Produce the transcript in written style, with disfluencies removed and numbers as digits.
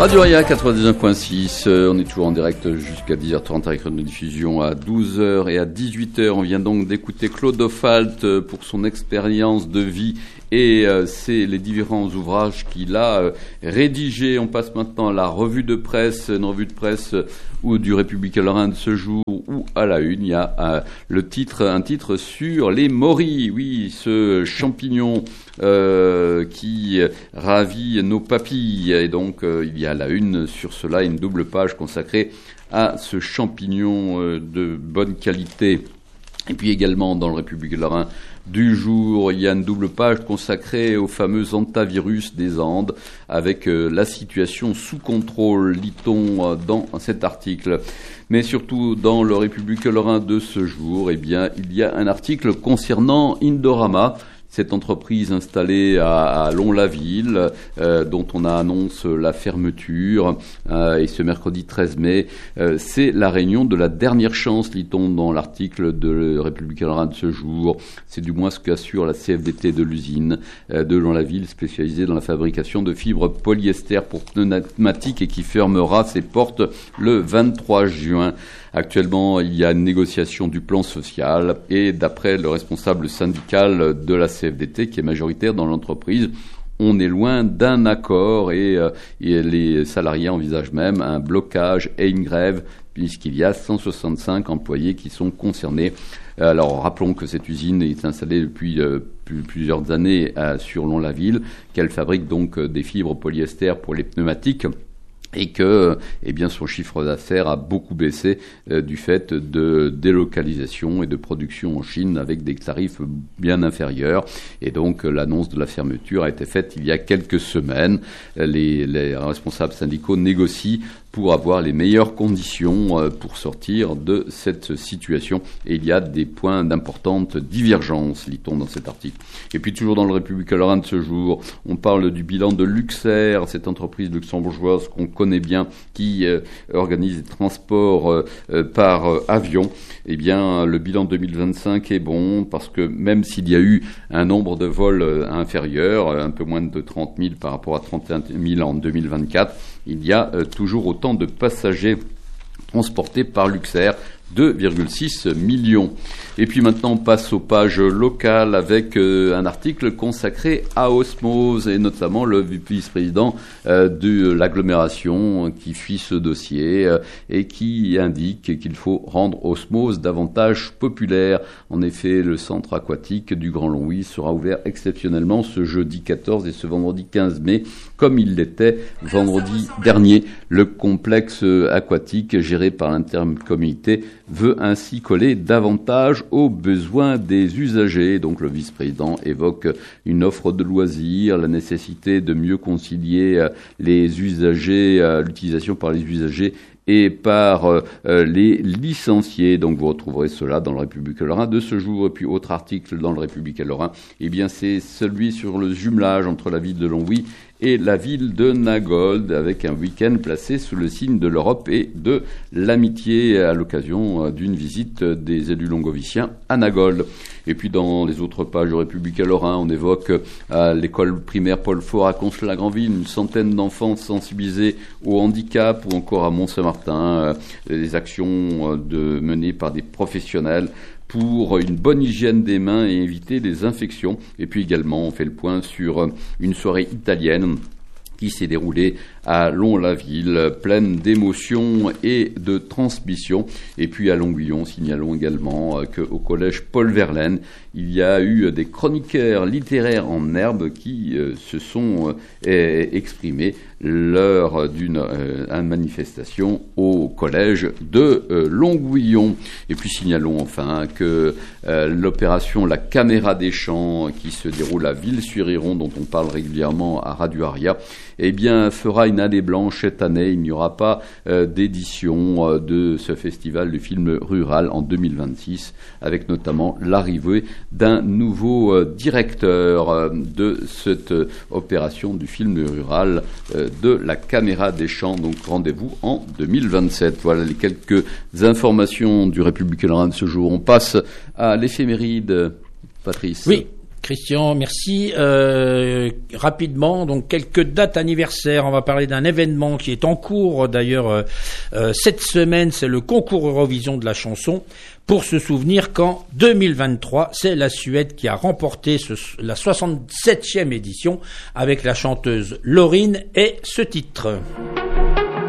Radio Aria 99.6, on est toujours en direct jusqu'à 10h30 avec une diffusion à 12h et à 18h. On vient donc d'écouter Claude Aufalt pour son expérience de vie et c'est les différents ouvrages qu'il a rédigés. On passe maintenant à la revue de presse, une revue de presse ou du Républicain Lorrain de ce jour, où à la une, il y a un titre sur les morilles. Oui, ce champignon qui ravit nos papilles. Et donc, il y a à la une sur cela une double page consacrée à ce champignon de bonne qualité. Et puis également, dans le Républicain Lorrain du jour, il y a une double page consacrée au fameux hantavirus des Andes, avec la situation sous contrôle, lit-on dans cet article. Mais surtout, dans le Républicain Lorrain de ce jour, eh bien, il y a un article concernant Indorama, cette entreprise installée à Lons-la-Ville, dont on annonce la fermeture, et ce mercredi 13 mai, c'est la réunion de la dernière chance, lit-on dans l'article de Républicain Lorrain de ce jour. C'est du moins ce qu'assure la CFDT de l'usine de Lons-la-Ville, spécialisée dans la fabrication de fibres polyester pour pneumatiques et qui fermera ses portes le 23 juin. Actuellement, il y a une négociation du plan social et d'après le responsable syndical de la CFDT, qui est majoritaire dans l'entreprise, on est loin d'un accord et les salariés envisagent même un blocage et une grève puisqu'il y a 165 employés qui sont concernés. Alors rappelons que cette usine est installée depuis plusieurs années sur Lons-la-Ville, qu'elle fabrique donc des fibres polyester pour les pneumatiques, et que, eh bien, son chiffre d'affaires a beaucoup baissé du fait de délocalisation et de production en Chine avec des tarifs bien inférieurs. Et donc, l'annonce de la fermeture a été faite il y a quelques semaines. Les responsables syndicaux négocient pour avoir les meilleures conditions pour sortir de cette situation. Et il y a des points d'importante divergence, lit-on dans cet article. Et puis toujours dans le Républicain Lorrain de ce jour, on parle du bilan de Luxair, cette entreprise luxembourgeoise qu'on connaît bien, qui organise des transports par avion. Eh bien, le bilan 2025 est bon parce que même s'il y a eu un nombre de vols inférieur, un peu moins de 30 000 par rapport à 31 000 en 2024, il y a toujours autant de passagers transportés par Luxair, 2,6 millions. Et puis maintenant, on passe aux pages locales avec un article consacré à Osmose et notamment le vice-président de l'agglomération qui suit ce dossier et qui indique qu'il faut rendre Osmose davantage populaire. En effet, le centre aquatique du Grand Longwy sera ouvert exceptionnellement ce jeudi 14 et ce vendredi 15 mai, comme il l'était vendredi dernier. Le complexe aquatique géré par l'intercommunalité veut ainsi coller davantage aux besoins des usagers. Donc le vice-président évoque une offre de loisirs, la nécessité de mieux concilier les usagers, l'utilisation par les usagers et par les licenciés. Donc vous retrouverez cela dans le Républicain Lorrain de ce jour. Et puis autre article dans le Républicain Lorrain, eh bien c'est celui sur le jumelage entre la ville de Longwy et la ville de Nagold, avec un week-end placé sous le signe de l'Europe et de l'amitié à l'occasion d'une visite des élus longoviciens à Nagold. Et puis dans les autres pages du Républicain Lorrain, on évoque à l'école primaire Paul Faure à Conches-la-Granville une centaine d'enfants sensibilisés au handicap, ou encore à Mont-Saint-Martin des actions menées par des professionnels pour une bonne hygiène des mains et éviter les infections. Et puis également, on fait le point sur une soirée italienne qui s'est déroulée à Lons-la-Ville, pleine d'émotions et de transmission. Et puis à Longuillon, signalons également qu'au collège Paul Verlaine, il y a eu des chroniqueurs littéraires en herbe qui se sont exprimés lors d'une manifestation au collège de Longuillon. Et puis signalons enfin que l'opération La Caméra des Champs, qui se déroule à Ville-sur-Iron, dont on parle régulièrement à Radio Aria, eh bien, fera une année blanche cette année. Il n'y aura pas d'édition de ce festival du film rural en 2026, avec notamment l'arrivée d'un nouveau directeur de cette opération du film rural de La Caméra des Champs. Donc rendez-vous en 2027. Voilà les quelques informations du Républicain Lorrain de ce jour. On passe à l'éphéméride, Patrice. Oui. Christian, merci. Rapidement, donc quelques dates anniversaires. On va parler d'un événement qui est en cours d'ailleurs cette semaine. C'est le concours Eurovision de la chanson. Pour se souvenir qu'en 2023, c'est la Suède qui a remporté la 67e édition avec la chanteuse Loreen et ce titre.